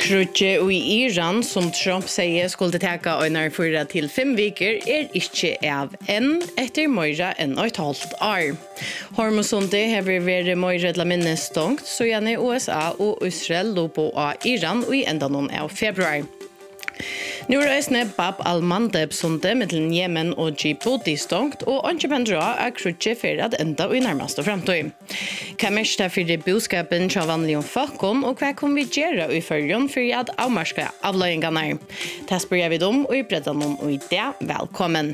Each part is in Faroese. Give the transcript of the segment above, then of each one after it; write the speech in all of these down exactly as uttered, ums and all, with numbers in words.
Krutje i Iran, som Trump sier skulle teka øynar fyra til fem viker, er ikke av enn etter møyra enn og et halvt år. Hormosundet har vært møyra til minnestongt, så gjerne U S A og Israel lå på av Iran i enda noen av februar. Nu reisne Bab al-Mandeb sundet mellom Yemen og Djibouti stongt, og ikke pendra er krutje for at enda i nærmeste fremtid. Hva mest er for boskapen til vanlige folkene, og hva kan vi gjøre i førjen for at avmarske avløyingene? Det spør jeg vidt om, og i bredden noen og i det. Velkommen!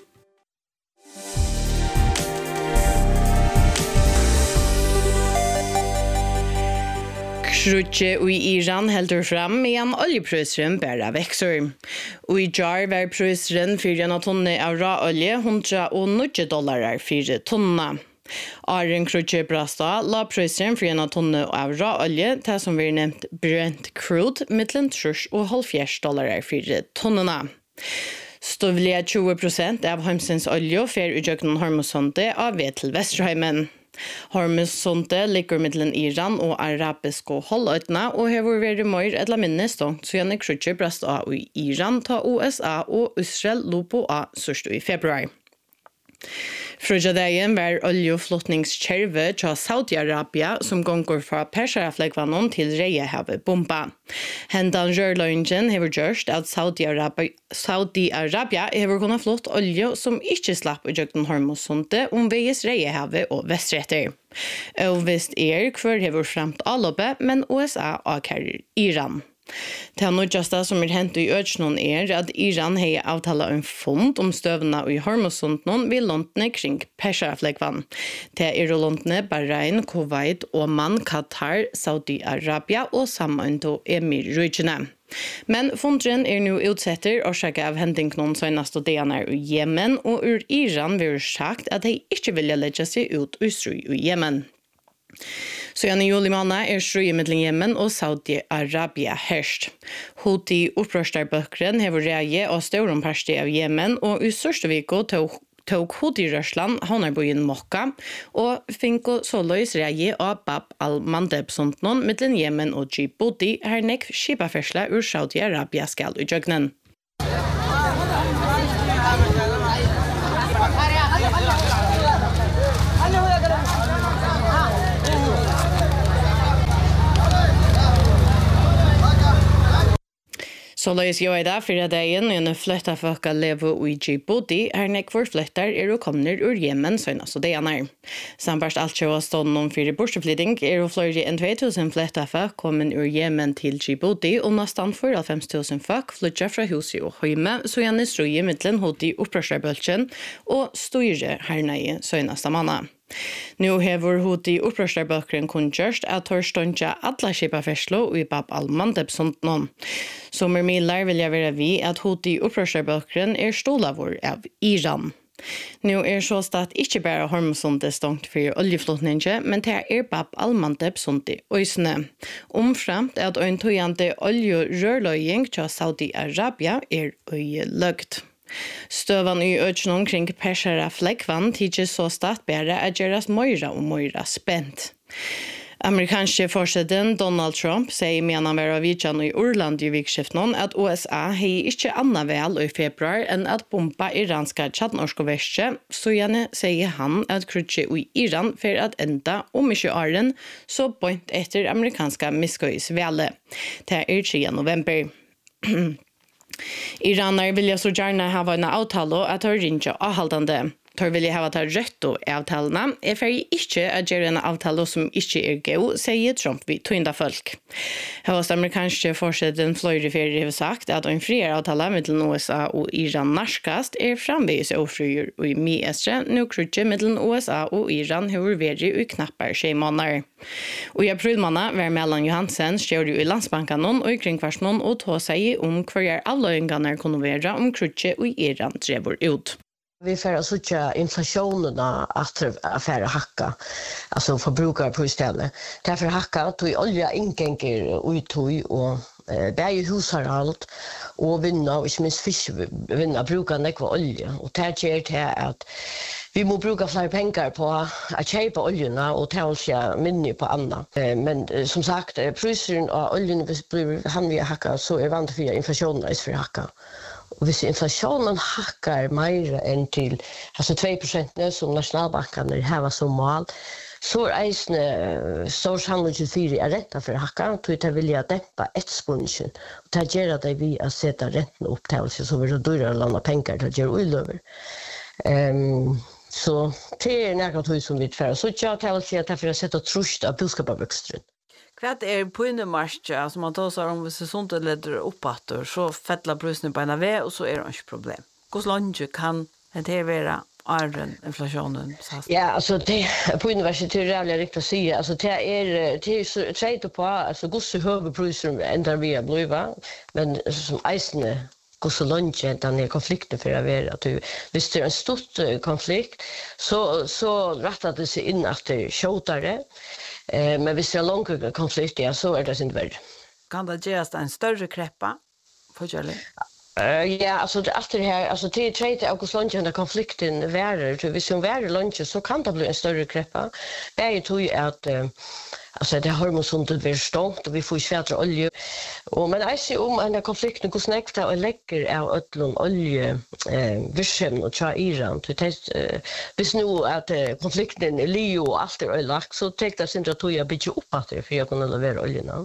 Krutje i Iran heldur fram medan oljeprisen bæra vekser. Og i jar var prisen for en tonne av råolje hundra og nitton dollar for tonna. Aren krutje brasta la prisen for en tonne av råolje til som vi nevnt Brent crude mittlen trus og halvfjerds dollar for tonnene. Støvlige tjue prosent av Heimsens olje fer utjøkken Hormuzsundet av ved til Vesterheimen. Hormuzsundet ligger mellom Iran og arabiske halvøyene og har vært mer eller mindre stångt så gjerne krutje brast av i Iran ta U S A og Israel lå på av sørst i februar. Frøjadagen var oljeflottningskjerve til Saudi-Arabia som gonger fra Persaraflegvanon til Reiahavet bomba. Hendan rørløyngen har gjørst at Saudi-Arabia Saudi-Arabia har kunnet flott olje som ikke slapp i jøkken Hormuzsundet om veies Reiahavet og Vestretter. Ovist er hver har fremt avloppe, men U S A avkærer Iran. Det nødjaste som er hentet i ødsnån er at Iran har avtalt en fond om støvene i Hormuzsundet ved låntene kring Persaraflegvan. Det er låntene Bahrain, Kuwait, Oman, Qatar, Saudi-Arabia og sammen til Emirrygene. Men fondren er nå utsetter årsaket av hendingen seneste dagene i Yemen, og ur Iran vil sagt at de ikke vil legge seg ut i stry i Yemen. Så i juli måned er stry mellom Yemen og Saudi-Arabia herst. Houthi opprørstarbøkeren har reie av større parti av Yemen, og i sørste viko tog tog Houthi-rørsland havnerbyen Mokka, og finko såløys reie av Bab al-Mandeb sondnon mellom Yemen og Djibouti her nekv skipafersla ur Saudi-Arabia skal i jøgnen. Så løys jo i dag for dagen, og en flytta folk å leve i Djibouti, her nekvar flyttar er og kommer ur Yemen søgnas og dagen. Sambarst alt kjøy av stånden om fire borteflytting er og flere enn två tusen flytta folk kommer ur Yemen til Djibouti, og nesten fyrtifem tusen folk flyttar fra huset og høyme, så gjerne strøye mittlen Houthi opprørsarbølgen og styre her nøye søgnas av manna. Nu hever Houthi opprørsarbøkeren kun gjørst at torståndja alla skipaferslo i Bab al-Mandeb sondnon. Som er milar vil jeg være vi at Houthi opprørsarbøkeren er stolavur av Iran. Nu er så stad ikke bare Hormuzsundet stångt for oljeflotninge, men det er Bab al-Mandeb sondet øysene. Omframt at øyntøyande oljerørløying til Saudi-Arabia er øyeløgt. Støvan i ødsnån kring Persaraflegvan tidser så stad bare at gjøres møyra og møyra spent. Amerikanske forsiden Donald Trump sier med han var av vidjan i Orland i vikskiftnån at U S A har ikke annet vel i februar enn at bomba iranska tjadnorske verste, så gjerne sier han at krutje i Iran for at enda om ikke åren så point etter amerikanska miskøysvele. Det er tredje november. Iraner vil jeg så gjerne ha en avtale at de ringer avholdende. Tor vil jeg ha ta rett og avtalene. Jeg får ikke at gjøre en avtale som ikke er god, sier Trump vid tøynda folk. Hos amerikanske forsiden Florida Ferry har sagt at en friere avtale mellom U S A og Iran narskast er framvis og frier og i mye-estre, nå krutje mellom U S A og Iran har vært i knappere skjemåner. Og i aprilmåned var Mellan Johansen stjør i Landsbanken og i kringkvarsmån og tog seg om hver avløyngene kunne være om krutje og Iran drever ut. Vi får alltså inflationerna att affärer hacka, alltså förbrukare på istället. Därför hacka tog olja ingånger uttog och bäj hushåll och vinna och inte minst fisk vinna brukar nekva olja och det ger det att vi må bruka fler pengar på att köpa oljorna och ta oss ja minne på andra. Men som sagt, priserna av oljan blir han vi hacka så är vant för inflationen är för hacka. Och hvis inflationen hackar mer än till alltså två procent som nationalbanken har som mål, så är eisne stor sannolikhet för är ränta för hacka, så det vill jag dämpa ett spunchen. Och ta gera det vi att sätta räntan upp till så vi då dyrare låna pengar till gera över. Ehm så det är något som vi för så jag tar sig att för att sätta trust av boskapsväxten. Vad är på en marsch alltså man tar så om vi sånt leder uppåt så fettla priserna på en väg och så är det inte problem. Hur långt kan det vara är inflationen så ja alltså det på universitetet är det riktigt att säga alltså det är det är så trade på alltså hur så höga priser ändrar vi blöva men som isne hur så långt den är konflikten för att vara att du visst det är en stor konflikt så så rättar det sig in att det skjutare eh men visst det är lång konflikt ja så är det inte väl kan det just en större kreppa för Charlie. Uh, ja, alltså det allt det här alltså det trade August lunch den konflikten värre så vi som värre lunch så kan det bli en större kreppa. Det är ju tror att uh, alltså det har måste inte bli stångt och vi får svärdre olja. Och men jag ser om en konflikten går snäckta och läcker är öllon olje eh vision och tra Iran till test uh, vis nu att uh, konflikten är Leo och allt är lagt så tänkte jag syndra tror jag bygga upp att det för jag kan leverera oljan.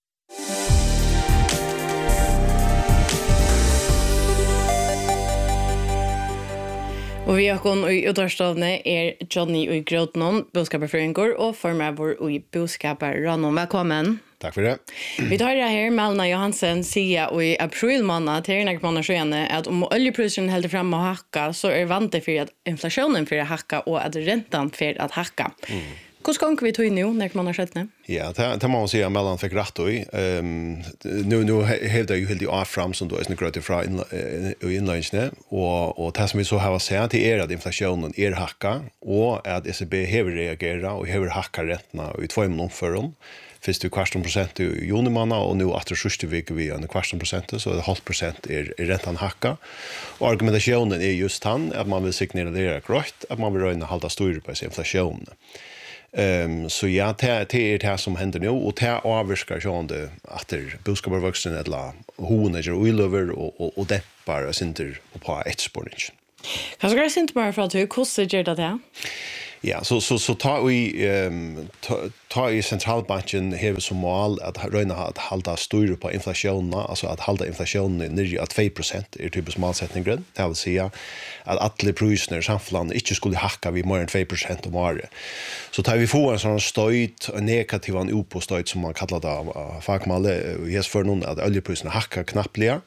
Og vi har gått i utårstavne er Johnny og Grotnon, boskaperføringer, og formøver og boskaper Rannon. Velkommen. Takk for det. Vi tar det her, Malna Johansen sier i april måned til Erik måned sjøene at om oljeprisen holder frem å hakka, så er vant det for at inflasjonen for å hakka og at renten for å hakka. Mm. Hvordan kan vi ta inn nå, når man har sett det? Ja, det må man si at Mellan fikk rett i. Um, nå nå hevde jeg jo helt i av fram som du er grøt fra innlønnsene, og, og det som vi så har å se det er at inflasjonen er hakka, og at E C B hever reagera og hever hakka rentene i två måneder for dem. Først er kvarsten prosent i junimåned, og nå etter sørste vike vi er kvarsten prosent, så er det halvt prosent er, er renten hakka. Og argumentasjonen er just han, at man vil signere det grøtt, at man vil røyne halda styr på inflasjonen. Ehm um, så ja det det är det som händer nu och det avskar ju det att det boskaparvuxen eller hon är ju över och och och dämpar synter på ett spårning. Kan jag säga inte bara för att hur kostar det där? Ja, så så så tar vi ehm ta, ta i centralbanken har som mål att röna att hålla styr på inflationen, alltså att hålla inflationen nere på två procent är typiskt målsättningen. Det vill säga att alla priserna i samhället inte skulle hacka vid mer än två procent om året. Så tar vi få en sån stöd, en negativ en uppåstöd som man kallar det av fagmalle, ges för någon att oljepriserna hackar knappliga.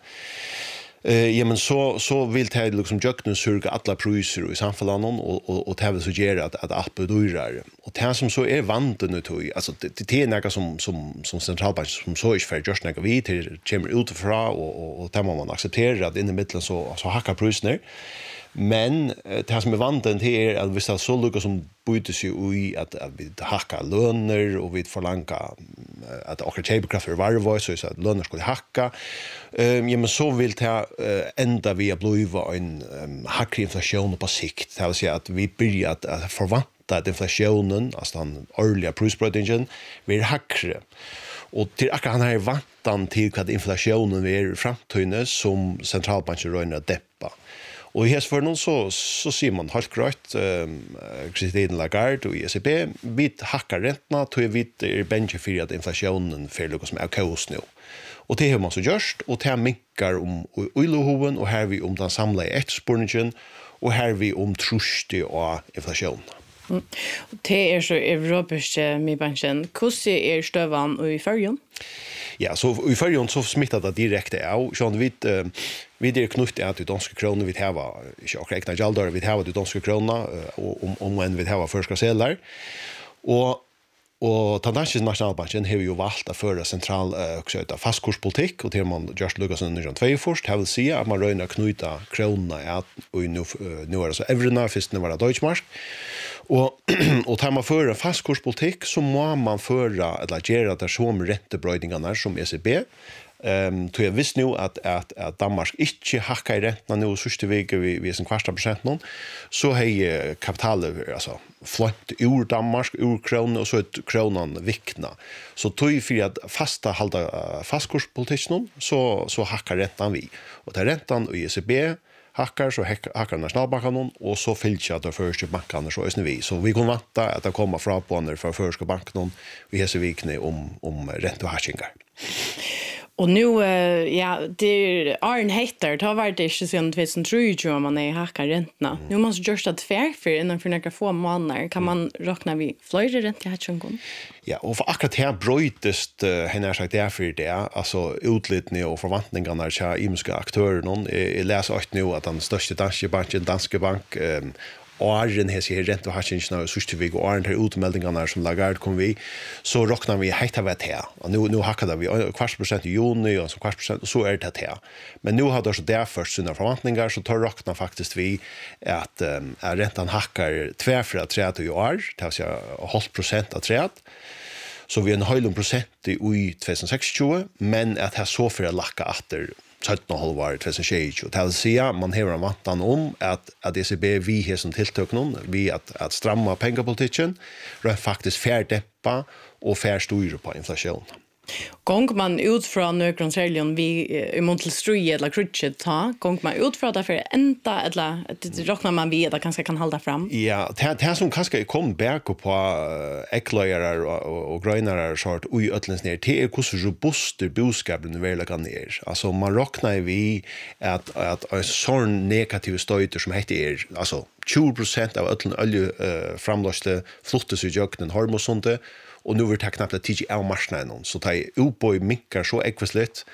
Eh ja men så så vill det liksom jöknen surga alla priser i samhället och och och det vill suggera att att app dyrar och det som så är vanten nu tog alltså det det är något som som som centralbanken som så är för just något vi till kommer utifrån och och och det må man acceptera att in i mitten så så hackar priserna. Men det som är vanten det är att vi ska så lucka som byter sig i att, att vi hackar löner och vi förlangar att åka köpkraft för varje var så att löner skulle hacka. Um, ja, men så vill det uh, ända vi att bliva en um, hackig inflation på sikt. Det vill säga att vi börjar att, att förvänta att inflationen, alltså den årliga prisbrödningen, blir hackre. Och till akkurat han här vantan till vad inflationen är i framtiden som centralbanken röjnar att dämpa. Och här för någon så så ser man helt grönt ehm Christine Lagarde och E C B vi hackar räntorna till vi är bench för att inflationen för något som är kaos nu. Och det har man så gjort och det minkar om oilohoven och här vi om den samlade efterspurningen och här vi om truste och inflation. Mm. Det är så europeiskt med banken. Hur är stövan i färjan? Ja, så i färjan så smittar det direkt av. Så vi uh, vi det knutet att det danska kronor vi har inte och räkna jaldar vi har det danska krona och om om en vi har förska sedlar. Och och Tandansk nationalbanken har ju valt att föra central också uh, fastkurspolitik och det man just Lucas under två först har väl se att man röna knuta krona att och nu uh, nu är det så eurona först när var Deutschmark. Och och tar man för en fastkurspolitik så må man föra eller göra det som räntebrödningarna som E C B Ehm tror jag visst nu att att att Danmark inte hackar i räntan nu sista veckan vi vi som kvarta procent någon så hej kapital alltså flott ur Danmark ur kronan och så ett kronan vikna. Så tog för att fasta hålla fastkurspolitiken så så hackar räntan vi. Och där räntan och E C B hackar så hackar Nationalbanken och så fyllt det första bankerna så är vi. Så vi kommer vänta att det kommer från på när för första banken vi har så vikne om om räntehackingar. Och nu, uh, ja, det är Arn Heter, det har varit det inte sedan tjugohundratrettio om man är hackar räntorna. Mm. Nu måste görs det tvärför innan för några få månader. Kan man räkna vid flera räntor? Ja, och för akkurat här bröjtest uh, henne har sagt därför det, alltså utlitning och förvantningarna till imiska aktörer. Jag läser också nu att den största danska banken, Danske Bank, um, åren här ser rent och hatchingen och sista veckan och åren här utmeldingarna som Lagarde kom vi så räknar vi helt av det här. Och nu nu hackade vi kvart procent i juni och så kvart procent och så är det här. Men nu har det så där först sina förväntningar så tar räknar faktiskt vi att um, är räntan hackar tvärför att träd i år, det vill säga halv procent av träd. Så vi är en halv procent i tjugohundrasextio men att här så för att lacka åter sjutton komma fem var tjugohundratjugo. Det vill säga man har en vantan om att att E C B vi har som tilltök någon vi att att stramma pengapolitiken rent faktiskt färdeppa och färstyra på inflation. Gång man ut från nögronsäljon vi i Montelstrui eller krutchet ta gång man ut från därför ända eller räknar man vi att kanske kan hålla fram. Ja, det det som kanske kom back på äcklöjare och och grönar sort oj ötlens ner till hur så robust boskapen väl kan ner. Alltså man räknar vi att att en sån negativ stöter som heter är alltså tjugo procent av ötlen olje framlöste flottas i jöknen hormosonte. Och nu vill ta knappt att tiga av marknaden så tar uppoj minkar så ekvisligt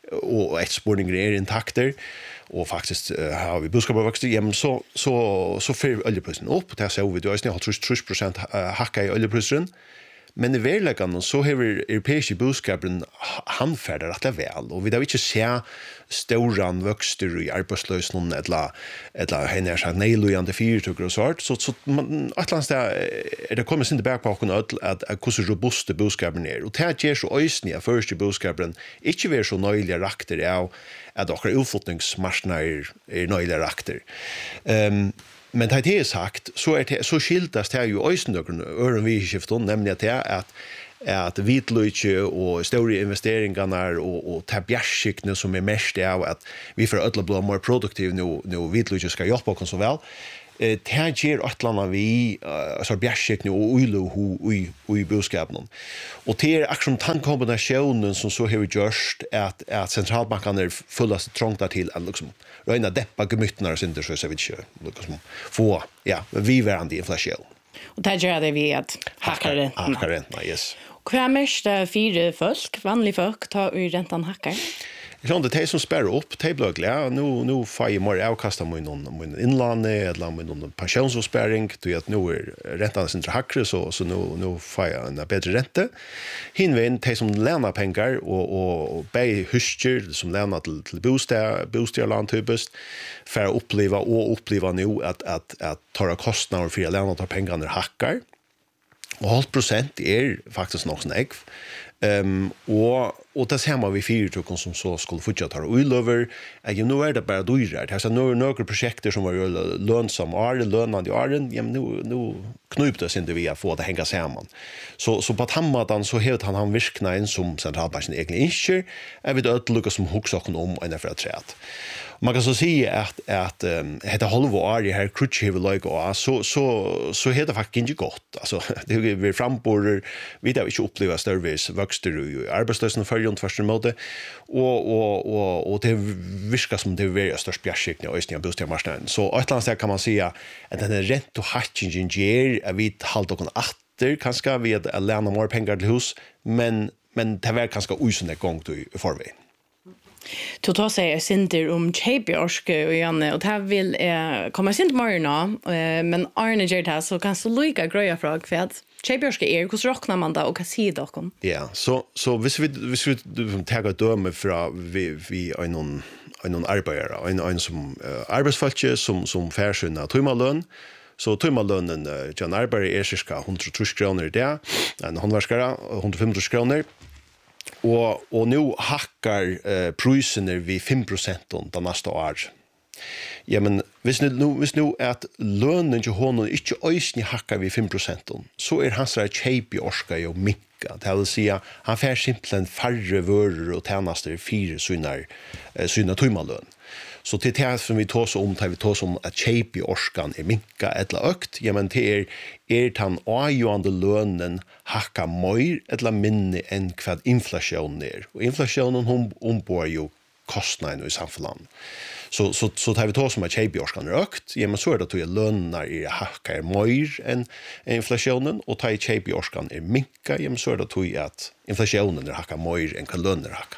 och ett spårning är intakter och faktiskt uh, har vi boskapsväxt igen så så så för oljepriset upp där så vi då är snart trettio procent hacka i oljepriset men i verkligheten så har europeiska boskapen handfärder rätt väl och vi då inte se stora växter i arbetslösheten eller eller henne så nejlojande fyrtog och sånt så så man atlas där är det kommer sin back på att att hur robust boskapen är och det ger så ösniga första boskapen inte ver så nöjliga rakter av att och utflyttningsmarknader är nöjliga rakter. Ehm men det är sagt så är det så skiltas det ju ösnöken öron vi skiftar nämligen att det är att att vitlöjke och stora investeringar och och tabjärskikne som är mest av att vi för att bli mer produktiv nu nu vitlöjke ska hjälpa oss så väl. Eh det ger atlarna vi så bjärskikne och oilo hu i i boskapen. Och det är action tankkombinationen som så har gjort att att centralbankerna är fullast trångta till att liksom röna deppa gemyttnar sin det så vet jag liksom få ja vi värande inflation. Och det gör det vi att hackar det. Hackar det, yes. Hva er mest fyra folk, vanlig folk, tar ur rentan hackar? Jag det är som spärrar upp, det blir glad. Nu nu får jag mer avkasta med någon med inland eller med någon pensionsspärring till att nu är räntan sin hackre så så nu nu får jag en bättre ränta. Hinvin det som lånar pengar och och be husker som lånar till till bostad, bostadsland typiskt för att uppleva och uppleva nu att att att ta kostnader för att låna ta pengarna hackar. Och halv procent är faktiskt nog snägg. Um, och och det ser man vi fyrtokon som så skulle fortsätta ta över. Jag nu är det bara dyrt. Det är så några några projekt som var lönsamma, är lönande är ja nu nu knupte sig inte vi att få det hänga samman. Så så på Hammardan så helt han han virkna in som centralbanken egentligen inte. Jag vet att lucka som huxaken om en för att träd. Man kan så säga att att um, heter halva år i här krutche like och så så så heter faktiskt inte gott. Alltså det är vi framborder vi där vi inte uppleva service växter i arbetslösheten för runt första mode och och och och det viskar som det är väldigt störst bjärskning och östliga bostadsmarknaden. Så ett kan man säga att den är rätt och hatching ger är vi halt och åter kanske vi att lämna mer pengar till hus men men det var kanske osynligt gång till förväg. Du tar sig sinter om Tjejbjörsk och Janne och det här vill eh, komma sint morgon eh, men Arne gör det här så kan så lika gröja fråga för att Tjejbjörsk är hur räknar man då och kan se det också? Ja, så så hvis vi hvis vi tar ett döme från vi vi en någon en någon arbetare en en som uh, arbetsfolk som som färsynna timmalön så timmalönen uh, Jan Arbeider är cirka hundratusen kronor där en handverkare hundrafemtio kronor. Og, og nu hackar eh, prusene vi fem prosent den neste år. Ja, men hvis nu, hvis nu at lønnen til honom ikke øysene hackar vi fem prosent, så er hans kjeip i orska jo minka. Det vil si at han får simpelthen færre vører og tjenester fire synar, synar tøymaløn. Så til det som vi tås om, tar vi tås om at kjeip i orskan er minka eller økt, ja, men til er, er tan avgjørende lønnen hakka mer eller minne enn hva inflasjonen er. Og inflasjonen hun ombor jo kostnaden i samfunnet. Så, så, så tar vi tås om at kjeip i orskan er økt, ja, men så er det at lønner er hakka er mer enn inflasjonen, og tar kjeip i orskan er minka, ja, men så er det at inflasjonen er hakka mer enn hva lønner er hakka.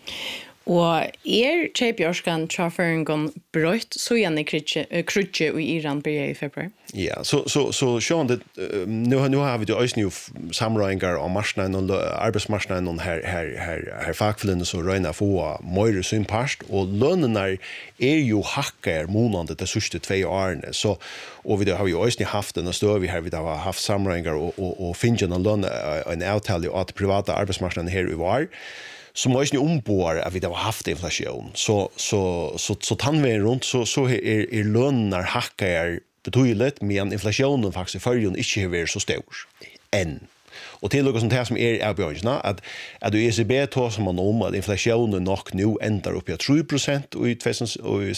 Og er kjeipjorskan trafføringen brøtt så gjerne krutje i Iran blir i februar? Ja, så, så, så sjån det, nu, nu har vi jo også jo samrøyngar om marsnaden og arbeidsmarsnaden her, her, her, her fagfellene så røyna få møyre synparst, og lønnene er jo hakker månande de sørste tve årene, så, og vi har jo også haft en støv her, vi har haft samrøyngar og, og, og finner en lønn, en avtale at private arbeidsmarsnaden her i var, som også ombor at vi har haft inflasjon. Så, så, så, så tannveien rundt, så, så er, er lønner hakker betydelig, men inflasjonen faktisk i førjen ikke har vært så stor enn. Og til noe som det som er avbjørende, at, at E C B tar som man om at inflasjonen nok nå ender opp i tre prosent i tjueseksogtjue,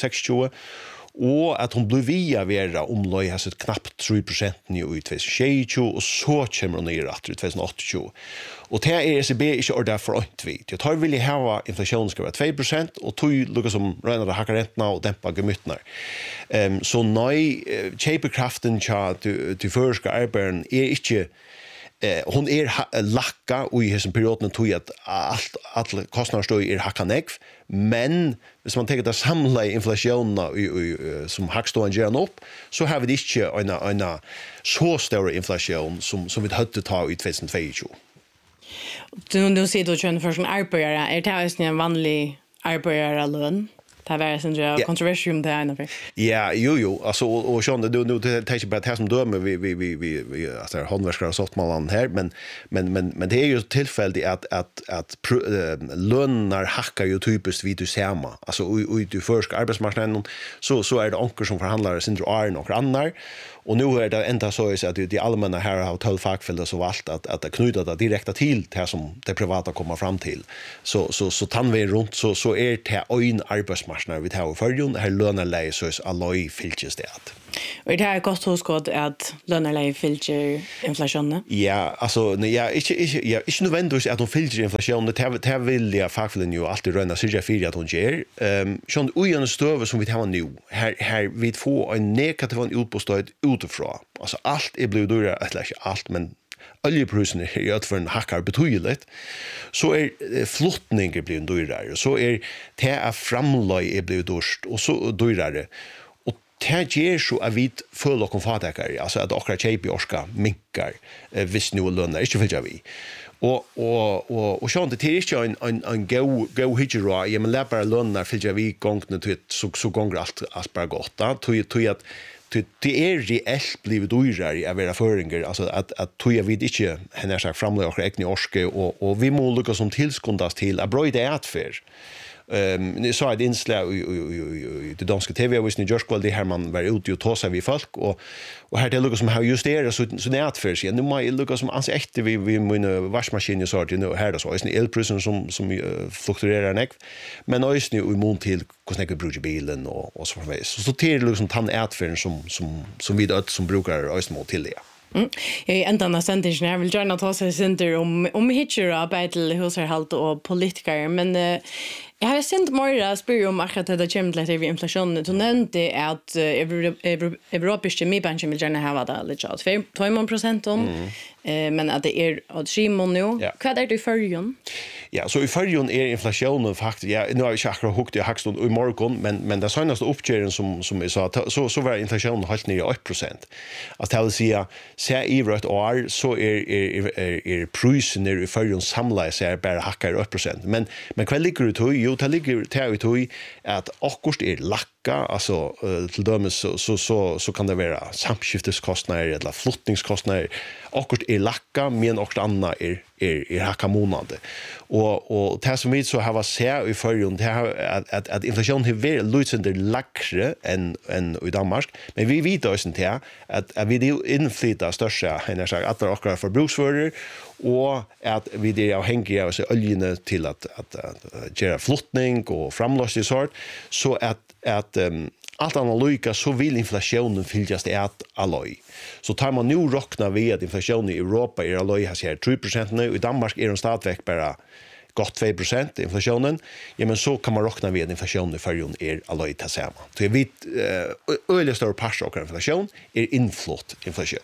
og at hun blir via vera omløy har sett knapt tre prosent i tjueseksogtjue, og så kommer hun ned i tjueseksogtjue. Og det er E C B ikke ordet for ånt vidt. Jeg tar vil jeg hava inflasjonen skal være två procent, og tog lukker som røyner det hakker rentene og demper gemyttene. Um, så nøy, kjeipekraften til, til føreske arbeideren er ikke Eh, hon er lakka og i hesen perioden tog at alt, alt kostnadsstøy er hakka negv, men hvis man tenker det samla inflasjonen som hakkstående gjør opp, så har vi ikke en, en så større inflasjon som, som vi hadde ta i tjueseksogtjue. Du, du sier du kjønner for sånn arbeidere, er det også en vanlig arbeiderlønn? Det var en yeah. kontroversium det ena för. Ja, jo jo, alltså och och Sean du nu det tar ju bara det som dömer vi vi vi vi vi alltså handverkare och softmalan här men men men men det är ju tillfälligt att att att lönar hackar ju typiskt vid du serma. Alltså och du försk arbetsmarknaden så så är det anker som förhandlare sin är och andra. Och nu är det ända så är att de allmänna här har tolv fackfällor så valt att att knyta det direkt till det som det privata kommer fram till. Så så så tar vi runt så så är det en arbetsmarknad vi tar för ju här lönerläge så är alloy filches det. Och det här är gott hos god att lönerläge filcher inflationen. Ja, alltså nej ja, inte inte ja, inte nödvändigt att de filcher inflationen det det vill jag fackfällen ju alltid röna sig för att hon ger. Ehm sån ojön stöv som vi har nu. Här här vi får en negativ utbostad utifrån. Alltså allt är blivit dyrare, eller inte allt, men oljeprisen är ju för en hackar betydligt. Så är flottningar blivit dyrare. Så är det är framlöj är blivit dyrt och så dyrare. Och det ger så att vi följer komfortäkare, alltså att åkra kejp i orska minkar eh, visst nu lönar, inte för vi. Och och och och så det är inte en en en go go hijra, jag men läpar lönar för vi gångt till så så gånger allt att bara gott. Tog tog att det är reellt blivit dyrare att vara föringer, alltså att att tog jag vid inte henne sagt framlöj och egna orske och och vi må lucka som tillskundas till att bra det är för. Ehm ni sa det inslag i det danska T V och i Just Quality här man var ute och tåsa vi folk och och här det lucka som har justerat så så nät för sig. Nu måste lucka som ans äkte vi vi mina vaskmaskiner så det nu här då så är en elprisen som som fluktuerar näck. Men ösn i immun till hur snäcker bruger bilen och och så vidare. Så så till liksom tann ätfärden som som som vi då som brukar ösn mot till det. Mm. Jag är ända nästan inte jag vill gärna ta sig center om om hitcher arbete hushållshalt och politiker men uh, jag har sett mer spyr om att det kommer till inflationen. Du nämnde att europeiska medbanken vill gärna ha det lite så två procent om eh men att det är att skimon nu. Vad är det för förjon? Ja, så i förjon är inflationen faktiskt ja nu har jag akkurat hukt jag hackstund i morgon men men det senaste uppgörelsen som som jag sa så så var inflationen helt ner i åtta procent. Att det vill säga ser i vart år så är är är, är prisen i förjon samlas är bara hackar åtta procent. Men men vad ligger det till? Jo, det ligger till till att akkurat är lacka alltså uh, till dömes så så så så kan det vara samskifteskostnader eller flottningskostnader akkurat är lacka men också andra är är är hacka månande. Och och det som vi så har var ser i förrjun det har att att, att inflationen har varit lutande lackre än än i Danmark, men vi vet också inte att att vi det inflyta största när jag att våra förbruksvaror och att vi det avhängiga av så oljene till att att, att göra flottning och framlösning sort så att att um, allt analyka så vill inflationen fyljas det att alloy. Så tar man nu rockna vi att inflationen i Europa är alloy har sig tre procent nu, i Danmark är den stadigväck bara gott två procent inflationen. Ja men så kan man rockna vi att inflationen i förrjun är alloy till samma. Så vi uh, öliga större parser av inflation är inflott inflation.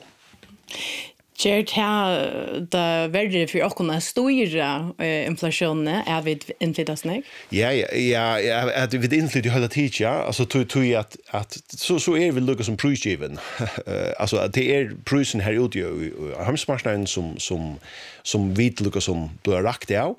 Gjert her det verre for å kunne store uh, inflasjonen er vi innflyttet snakk? Ja, ja, ja, at vi innflyttet hele tid, ja. Altså, tog jeg at, at så, så er vi lukket som prisgiven. altså, det er prisen her ute i hamsmarsnaden som, som, som vi lukket som blir rakt av.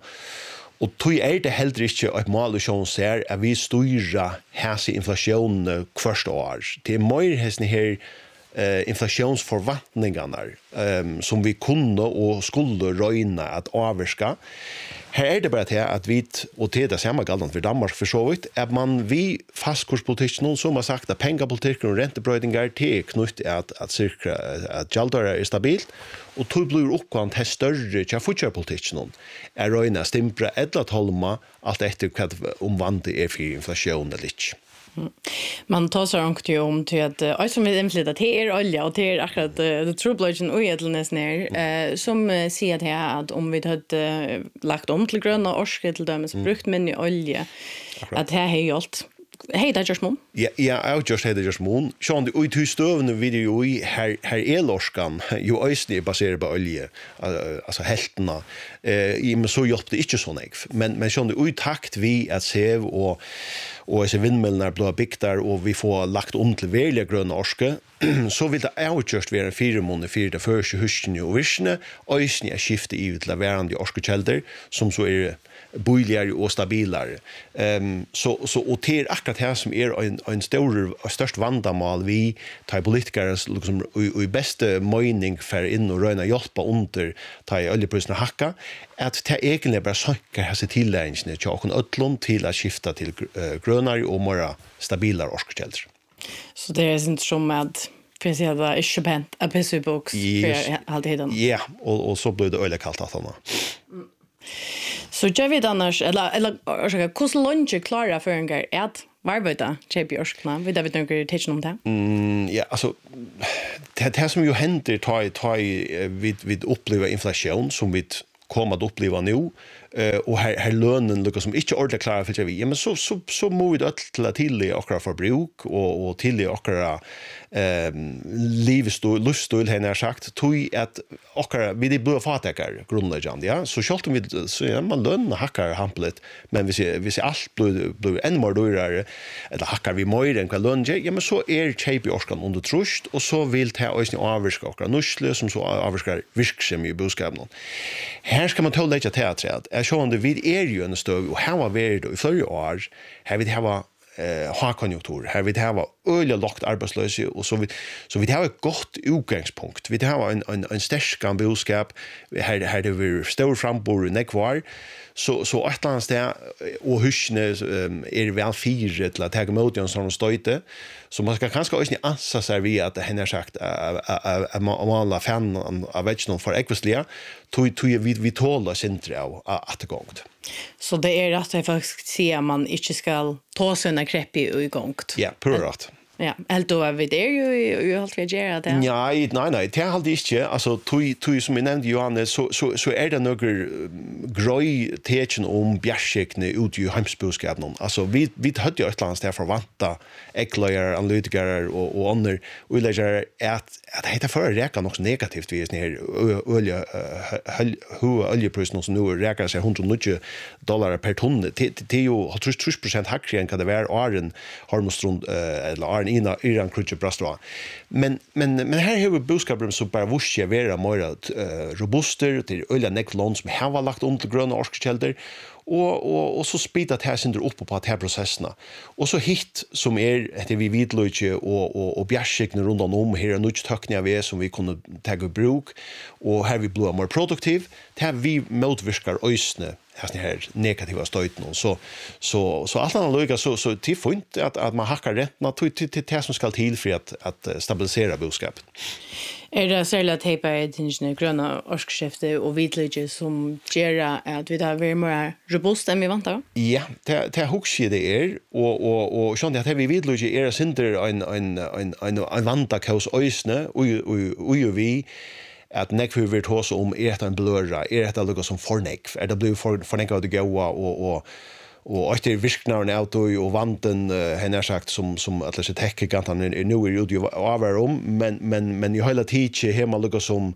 Og tog er det heller ikke et mål som ser at vi styrer hese inflasjonen hvert år. Det er mer hesene her Uh, inflationsforvantningarna um, som vi kunde och skulle röjna att avvarska. Här är det bara till att vi, och till det samma gallant för Danmark för så vitt, att man vi fastkurspolitiken som har sagt att pengapolitiken och räntebröjningar till knutt att, att, cirka, att gäldare är stabilt och tog blir uppkvant här större till fortsättpolitiken är röjna stimpra eller tolma allt efter vad omvandling är för inflation eller inte. Mm. Man tar så långt ju om till att uh, som vill inflytta till er olja och till er akkurat det trublagen och edlness ner eh som uh, säger det här att om vi hade uh, lagt om till gröna orske till dem som brukt men i olja att det här är gjort. Hej där just mom. Ja, ja, jag just hade just mom. Sjön det ut hus stövne video i här här elorskan ju ösni baserat på olja. Alltså helterna. Eh i men så gjorde det inte så nek. Men men sjön det ut takt vi att se och och så vindmöllorna blir byggt och vi får lagt om till verkliga gröna orske så vill det outjust vara fyra månader för det första hösten och visne och ösni är skifte i till varande orskekällor som så är boiligare och stabilare. Um, så så och det är akkurat här som är en en stor och störst vandamal vi tar politiker liksom i, i bästa mening för in och röna hjälpa under ta oljepriserna hacka att det egentligen bara söker här sig tilläggsne till och öllon till att skifta till uh, grönare och mer stabilare orskekällor. Så det är inte som att för sig att inte pent a piece box för alltid. Ja, och och så blir det öle kallt att han. Så jag vet annars eller eller hur så långt klara för en gång att varvita J P Orskna vi där vet några tecken om det. Mm ja alltså det det som ju händer tar tar vid vid uppleva inflation som vi kommer att uppleva nu eh och här här lönen lukar som inte ordentligt klara för vi. Ja men så så så må vi att till till i akra förbruk och och till i akra ehm livsstil livsstil har jag sagt tog att akra vi det blir fatakar grundläggande ja så skall vi så ja, man lön hackar hamplet men vi ser vi ser allt blir blir ännu mer dyrare eller hackar vi mer än vad lön ja men så är J P Orskan under trust och så vill ta oss ni avvarska akra nusle som så avvarskar virksom i boskapen. Här ska man ta lägga teatret. Jag såg under vid är ju en stöv och här var det i förra år här vi det var eh högkonjunktur här vi det var öliga lågt arbetslöshet och så vi så vi det har ett gott utgångspunkt. Vi det har en en en stark boskap här här det vi stor frambor i nekvar så så ett annat där och husne är väl fyra till att ta emot en sån stöte så man ska kanske också ansa sig vi att henne har sagt att man alla fan av vetchen för ekvislia tog tog vi vi tåla centra att det gångt. Så det är att jag faktiskt ser man inte ska ta såna krepp i gångt. Ja, purrat. Ja, helt då vi det ju ju allt vi gör det. Ja, nej nej, det har det inte. Alltså tog tog som jag nämnde Johannes så så så är det några groj tecken om bjärskne ut i hemsboskapen. Alltså vi vi hade ju ett land där förvanta eklöjer analytiker och och andra och lägger att att det heter för räka något negativt vi är ner olja hur oljepriset som nu räkar sig hundra dollar per ton. Det det är ju trettio procent hackre än kan det vara åren harmostrund eller ina Iran krutche brastra. Men men men här har vi boskapen som bara vuxia vara mer uh, robuster till olja necklons som har lagt om till gröna orskekällor och och och så speeda det här synder upp på att här processerna. Och så hit som är det vi vidlöje och och och bjärskna runt om här och något töckningar vi som vi kunde ta i bruk och här vi blir mer produktiv. Det här vi motverkar ösne här här negativa stöten så så så allt annat lugga så så till fint att att man hackar rätt till till till det som ska till för att att stabilisera boskapet. Är det särskilt tejpa i tingene gröna årsskifte och vitlöje som gör att vi har varit mer robust än vi vantar? Ja, det det huxar det är och och och sånt att vi vitlöje är synder en en en en en vanta kaos ösne och och vi att neck vi vill hos om är det en blurra är det något som forneck är det blir för forneck att gå och och och att det visknar en auto och vanten henne sagt som som att det täcker kan han är nu är ju över om men men men i hela tiden hemma något som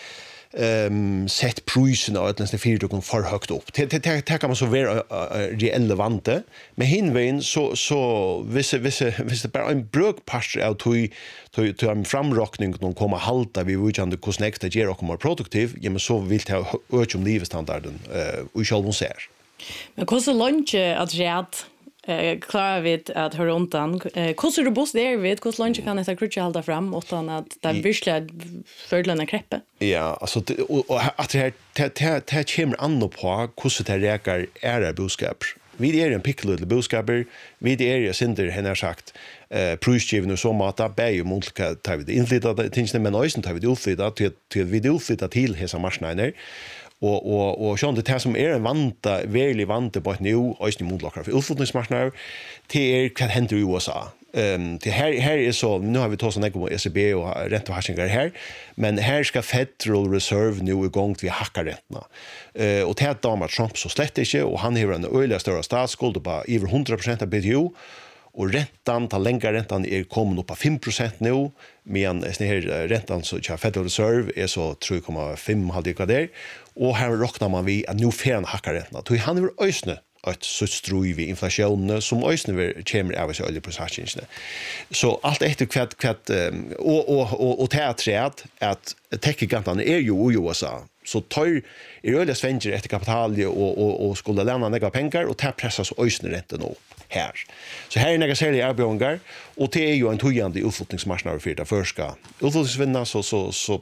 ehm sett prisen och att det fyra kan för högt upp det det kan man så vara relevante men hinvägen så så vissa vissa vissa bara en bruk pastor out to to to am framrockning någon komma halta vi vill inte hur snägt det ger och kommer produktiv ja men så vill ta öka om livsstandarden eh och själv hon ser men hur så lunch att rätt eh klarar vi att höra undan hur så robust det är vet hur lunch kan det krutcha hålla fram utan att det virkligt fördlarna kreppe. Ja, alltså och att det här det det kommer an på hur det räkar är det boskap. Vi är en pickle boskaper, vi är ju synder henne har sagt eh prisgiven och så mata bäj och mulka tar vi det inflytande tingen men ösen tar vi det utflytta till till vi det utflytta till hesa maskiner. Och och och sånt det som är en vanta verklig vanta på ett nu ösn motlockar för utflyttningsmarknader till kan hända i U S A. Ehm det här här är så nu har vi tagit såna på E C B och räntehöjningar här men här ska Federal Reserve nu igång till hacka räntorna. Eh och det Donald Trump så slett inte och han har en öliga större statsskuld på över hundra procent av B T O och räntan ta längre räntan är kommit upp på fem procent nu medan den här räntan så till Federal Reserve är så tre komma fem halv där och här räknar man vi att nu färn hacka räntorna. Då han vill ösna att så strui vi inflationen som ösna vi kommer av så öliga processer. Så allt efter kvat kvat och och och och teatret att techgiganterna är ju i U S A. Så tar i öliga svenjer efter kapital och och och skulle lämna några pengar och ta pressas ösna räntan upp här. Så här är några sälja erbjudanden och det är ju en tojande utflyttningsmarknad för det första. Utflyttningsvinna så så så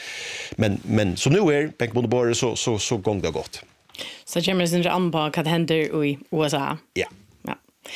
men men som nu är bankbondborre så så så gång det gott. Så kommer det inte an på vad händer i U S A. Ja. Ja.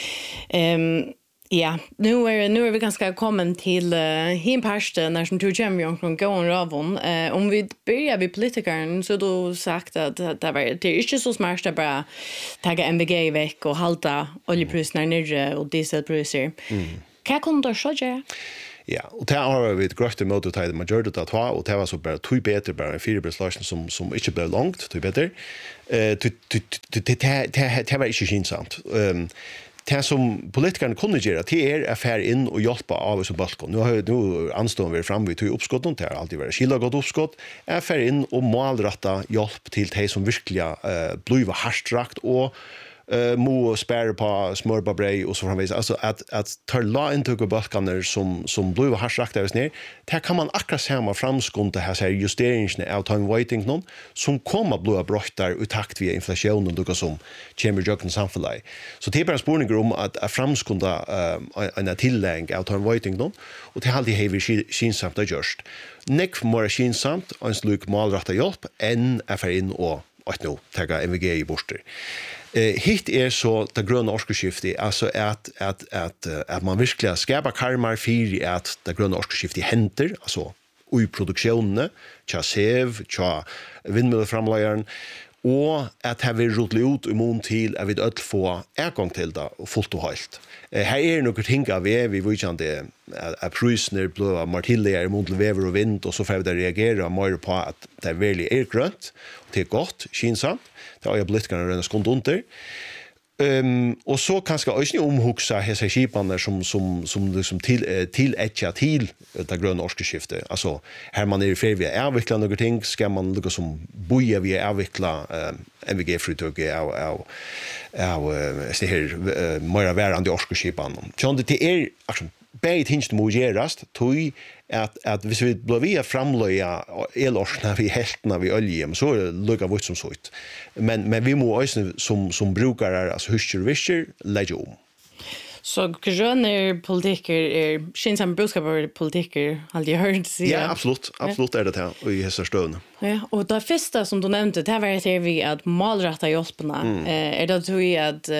Ehm ja, nu är nu är vi ganska kommen till uh, himparsten när som du kommer från gång ravon. Eh om vi börjar vi politikern så då sagt att det var det är inte så smart att bara ta M V G veck och halta oljepriserna nere och dieselpriser. Mm. Kan kunde då så göra? Ja, och det har vi ett gröft emot att det man gör det att ha och det var så bara två bättre bara en fyra beslutning som som inte blev långt två bättre. Eh det det det var inte skinsamt. Ehm det som politikerna kunde göra det är affär in och hjälpa av så balkon. Nu har nu anstår vi fram vi tog uppskott och det har alltid varit skilla gott uppskott. Affär in och målrätta hjälp till de som verkligen eh blivit harstrakt och eh mo spär på smörba brei och så framvis alltså att att ta la into go balkaner som som blue hashrakt där ner där kan man akkurat samma framskunta här så justeringen av time waiting någon som kommer blue brottar i takt med inflationen och som chamber jocken samfällig så det är bara spårningar om att framskunta en tillägg av time waiting någon och det har alltid heavy skinsamt att just neck more skinsamt och en sluk malrätta hjälp än affär in och att nu ta M V G i borster. Eh hit är så det gröna årsskiftet alltså att att att att man verkligen skapar karmar för att det gröna årsskiftet händer alltså i produktionen, tja sev, tja vindmölleframläggaren och att ha vi rotligt ut i mån till att vi öll få ägång till det och fullt och helt. Eh, här är något ting av vi, vi vet inte att prusner blåa martiller mot väver och vind och så får vi det reagera mer på att det är väldigt är grönt och det är gott, kinsamt. Det har jag blivit kan röna skund under. Um, och så kanske också omhuxa hesa skipaner som som som liksom till till etcha till det gröna årsskiftet. Alltså här man är i färd vi avveckla några ting ska man lucka som boja vi avveckla um, M V G-fritag av av av så här mer värande årsskipan. Så det är alltså bäget hinst må gerast tog att att hvis vi blir via framlöja elorsna vi heltna vi olje men så lukar vart som så ut. Men men vi må också som som brukar alltså husker vischer lägga om. Så gröna politiker är skyndsamma budskapar politiker har jag hört säga. Ja, absolut. Absolut är det här i hela stön. Ja, och det första som du nämnde det var det vi att målrätta hjälparna. Mm. Eh, är det tror jag att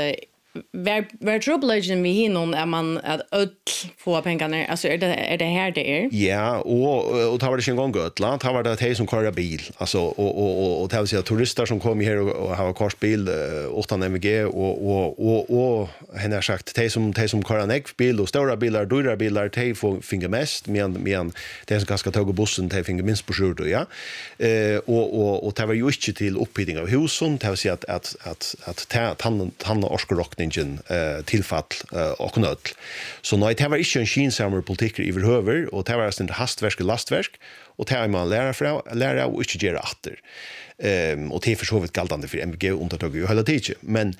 Var var troublegen vi hinnon är man att öll få pengarna alltså är det är det här det är? Ja, och och tar det en gång gott land tar var det hej som kör bil alltså och och och och tar sig turister som kommer här och har kort bil åtta M V G och och och och han har sagt hej som hej som kör en bil och stora bilar dyra bilar hej får finga mest men men det som ganska tåg bussen hej finga minst på sjur då ja. Eh och och och det var ju inte till upphittning av husen det vill säga att att att att tanna tanna orskrock ingen uh, tilfall uh, och nöd. Så nej, det var inte en skinsammer politik i överhöver och det var en hastverk och lastverk och det har man lära fra, lära och inte göra åter. Um, och det är för så vitt galtande för M V G undantag ju hela tiden. Men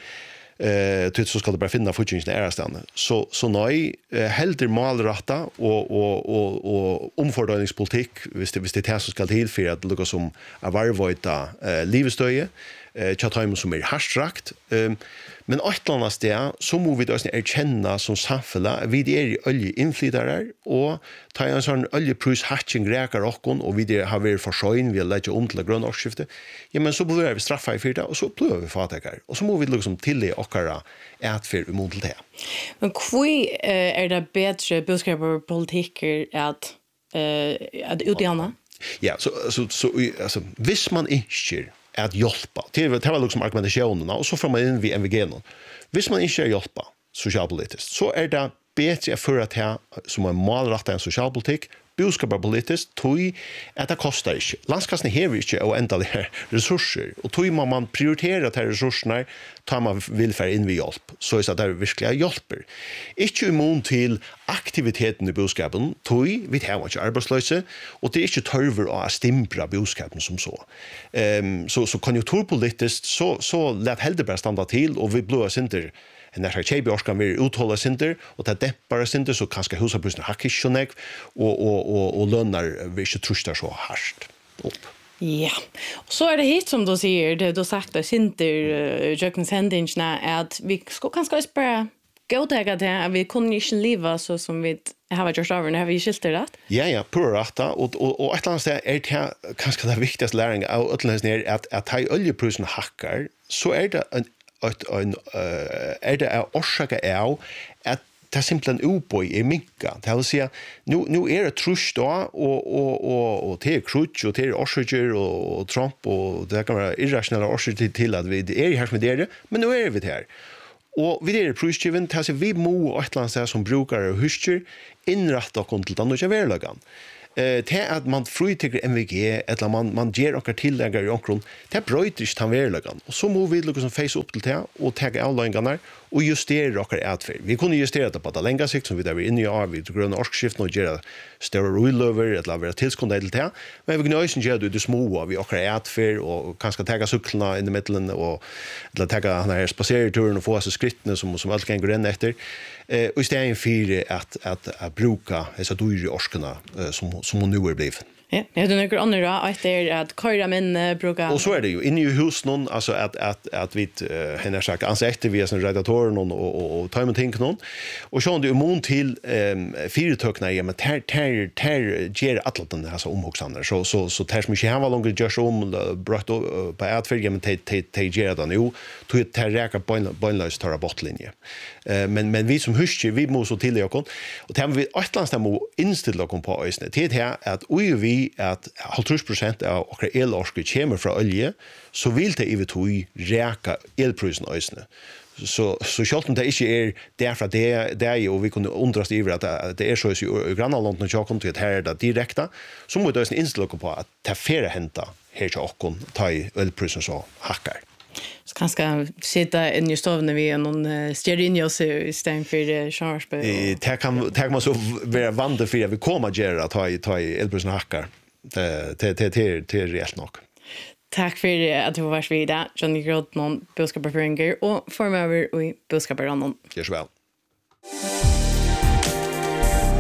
eh uh, så ska det bara finna fortjänsten är stan. Så så nej, uh, helder målrätta och och och och omfördelningspolitik, visst det visst det här så ska till för att lukka som av varvöta uh, livstöje. Eh chatheimen som är harstrakt. Um, Men åtlandast det, så må vi da erkjenne som samfunnet, vi er i oljeinflytare, og ta en sånn oljeprus hatching grekar okkon, og vi har vært forsøyn, vi har legget om til grønn årsskifte, ja, men så blir vi straffa i fyrta, og så blir vi fatakar. Og så må vi liksom tillige okkara etfyr imot til det. Men hvor er det bedre budskaper politikker at, uh, at utgjerne? Ja, så, så, så altså, hvis man ikke att hjälpa. Det var det var liksom argumentationen och så får man in vid M V G någon. Hvis man inte hjälpa socialpolitiskt så är det bättre för att ha som en målrätta en socialpolitik budskapar politiskt tog att det kostar inte. Landskassen har inte och ända det här resurser och tog man man prioritera de här resurserna tar man vill för in vid hjälp så är det verkligen hjälper. Inte immun till aktiviteten i budskapen tog vi har inte arbetslösa och det är inte törver att stimpra budskapen som så. Um, så så konjunkturpolitiskt så så lät hellre bara stanna till och vi blåa center en där tjej björskan vill uthålla center och det dämpar center så kanske husapriserna hackar och och och och lönar vi inte trustar så hårt upp. Ja. Och så är det hit som du säger det du sagt att center Jökens händingarna att vi ska kanske bara gå till det att vi kunde inte leva så som vi har gjort över när vi skilter det. Ja ja, pur rätta och och och ett annat är det kanske det viktigaste läringen av utländska är att att ta oljepriserna hackar så är det en att en är det är orsaka är att det simpelthen uboi är minka. Det vill säga nu nu är det trust då och och och och till krutch och till orsaker och Trump och det kan vara irrationella orsaker till att vi är här med det men nu är vi här. Och vi är prisgiven till så vi må Atlantis som brukar och husker inrätta och till den och verlagan. Eh det att man frutycker M V G eller man man ger och tillägger i omkron det bröter inte han verlagan och så må vi liksom face upp till det och ta avlöningarna och justera och utför. Vi kunde justera det på det längre sikt som vi där vi inne i av vid gröna årsskift och göra större rollover eller vara tillskånda till det. Men vi gnöjs inte göra det små vi och utför och kanske ta cyklarna in i mitten och eller ta den här spacerturen och få oss skrittna som som allt kan gå in efter. Eh och istället för att att att bruka dessa dyra årskarna som som nu är blivit. Ja, jag det några andra att det är att köra men bruka. Och så är det ju inne i hus någon alltså att att att vi henne sagt ansett vi är som redaktörer någon och och och ta med tänk någon. Och så det immun till ehm fyrtökna i men ter ter ter ger atlanten alltså omhuxande så så så ters mycket här var långt just om brött på att för men te te te ger det nu till ter räka bönlös tar bottlinje. Eh men men vi som huske vi måste så till och och det har vi atlantstam inställa kom på ösne det här att oj vi at halvtrus prosent av okra elorske kommer fra olje, så vil det i tog reka elprisen øysene. Så så självt om det inte är därför att det det är ju vi kunde undras över att det är så i grannlandet när jag kom till att här är det direkta så måste det inställa på att ta färre hämta här till och ta i elprisen så hackar. Så kanske sitta in i stoven vi någon stearinljus istället för charge. Eh det kan det kan man så vara vant för att vi kommer att göra ta i ta i elprisen hackar. Det det det det det är rätt nog. Tack för att du var varit vid det. Johnny Grodman, budskapsföringer och formöver och budskapsrannon. Gör så väl.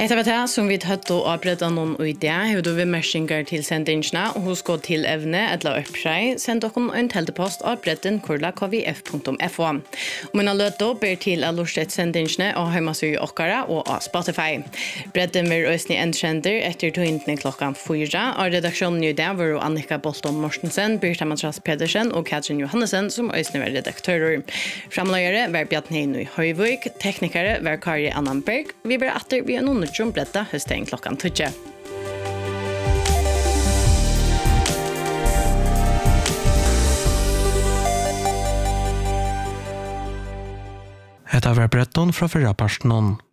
Hetta var det som vi høtte å avbrette noen og idé. Har du bemerkninger til sendingsene, og hos gå til evne eller oppseg, send dere en teltepost avbretten kurla k v f punktum f o. Og mine løte ber til å lortet sendingsene og hjemmesyg okkara og av Spotify. Bretten vil øsne endkjenter etter togintene klokkan fyra, og redaksjonen i dag var Annika Bolton Mortensen, Birta Matras Pedersen og Katrin Johannesen som øsne var redaktører. Framløyere var Bjartnein i Høyvøk, teknikere var Kari Annanberg. Vi var atter vi er noen som bretta høsten klokkan tøtje. Hetta var bretton fra fyrra parsten.